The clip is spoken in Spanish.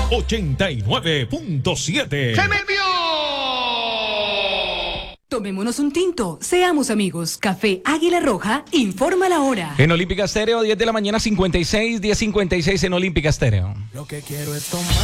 89.7. ¡Se me envió! Tomémonos un tinto, seamos amigos. Café Águila Roja, informa la hora. En Olímpica Estéreo, 10 de la mañana, 56, 10:56 en Olímpica Estéreo. Lo que quiero es tomar.